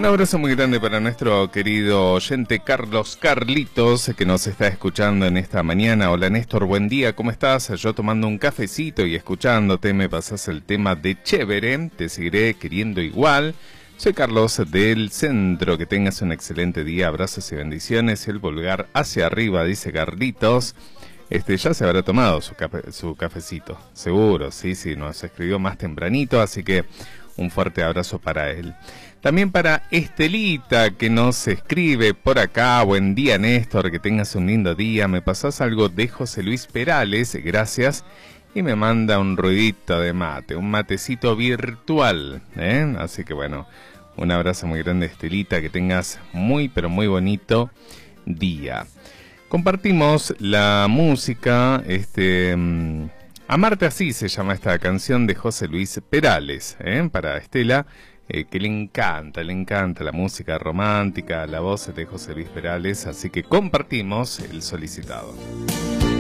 Un abrazo muy grande para nuestro querido oyente Carlos Carlitos, que nos está escuchando en esta mañana. Hola Néstor, buen día, ¿cómo estás? Yo tomando un cafecito y escuchándote, me pasas el tema de Chévere, te seguiré queriendo igual. Soy Carlos del Centro, que tengas un excelente día, abrazos y bendiciones. El pulgar hacia arriba, dice Carlitos. Ya se habrá tomado su cafecito, seguro, sí, nos escribió más tempranito, así que un fuerte abrazo para él. También para Estelita, que nos escribe por acá. Buen día, Néstor, que tengas un lindo día. Me pasás algo de José Luis Perales, gracias. Y me manda un ruidito de mate, un matecito virtual, ¿eh? Así que bueno, un abrazo muy grande, Estelita, que tengas muy, pero muy bonito día. Compartimos la música, Amarte así se llama esta canción de José Luis Perales, para Estela, que le encanta la música romántica, la voz de José Luis Perales, así que compartimos el solicitado.